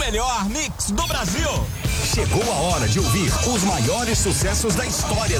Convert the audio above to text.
melhor mix do Brasil. Chegou a hora de ouvir os maiores sucessos da história